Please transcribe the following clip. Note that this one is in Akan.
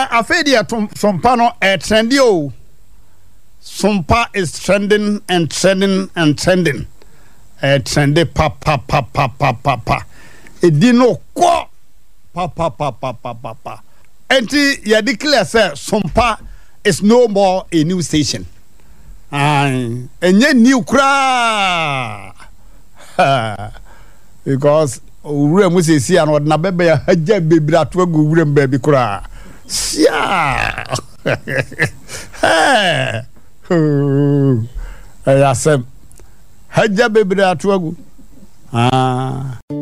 afedia sompa no trendy o. Sompa is trending and trending and trending. Trendy pa. Edino ko pa. Enti ya declare say Sompa is no more a new station. Enye new kra. Because ure mu sesi an odna bebe ya haja bebiri ato agu ure mba bi kra. Sia. Ayasem haja bebiri ato agu.